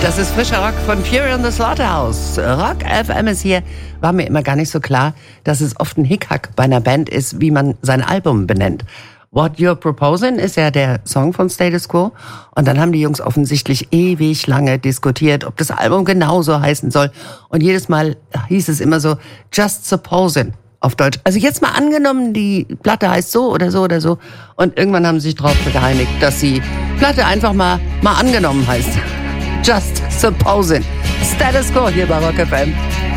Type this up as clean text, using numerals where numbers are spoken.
Das ist frischer Rock von Fury and the Slaughterhouse. Rock FM ist hier. War mir immer gar nicht so klar, dass es oft ein Hickhack bei einer Band ist, wie man sein Album benennt. What You're Proposing ist ja der Song von Status Quo. Und dann haben die Jungs offensichtlich ewig lange diskutiert, ob das Album genauso heißen soll. Und jedes Mal hieß es immer so, Just Supposing auf Deutsch. Also jetzt mal angenommen, die Platte heißt so oder so oder so. Und irgendwann haben sie sich darauf geeinigt, dass die Platte einfach mal angenommen heißt. Just Supposing. Status Quo hier bei Rock FM.